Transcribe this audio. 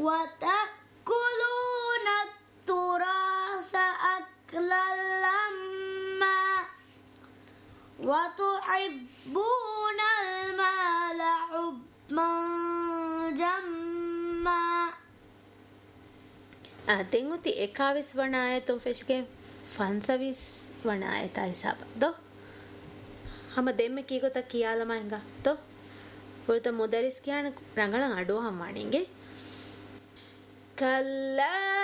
وتأكلون التراث أكلا لما وتحبون المال حبا جما. ತೆಂಗುತಿ 21 ವಣ ಆಯತು ಫೆಶ್ಗೆ 25 ವಣ ಆಯತ ಹಿಸಾಬ ದೋ ಹಮ ದೆಮ್ಮೆ ಕೀಗೊತ ಕಿಯಾಲಮ ಹೆಂಗ ದೋ ಪುರತ ಮುದರಿಸ್ ಕ್ಯಾನ ರಂಗಳ ಅಡೋ ಹಮಾಣಿಂಗೆ ಕಲ್ಲಾ